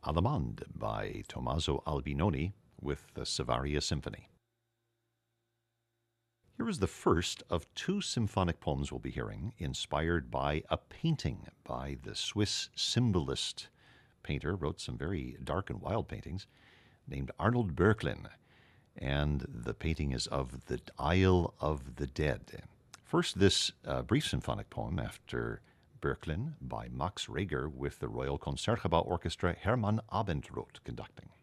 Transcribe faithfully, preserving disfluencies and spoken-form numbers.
Allemande by Tommaso Albinoni with the Savaria Symphony. Here is the first of two symphonic poems we'll be hearing, inspired by a painting by the Swiss symbolist painter, wrote some very dark and wild paintings, named Arnold Böcklin. And the painting is of the Isle of the Dead. First, this uh, brief symphonic poem after Böcklin by Max Reger with the Royal Concertgebouw Orchestra, Hermann Abendroth conducting.